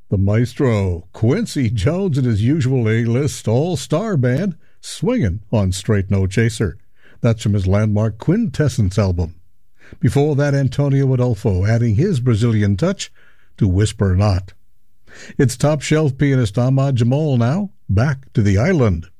The maestro, Quincy Jones, and his usual A-list all-star band, swinging on Straight No Chaser. That's from his landmark Quintessence album. Before that, Antonio Adolfo adding his Brazilian touch to Whisper Not. It's top-shelf pianist Ahmad Jamal now, back to the island.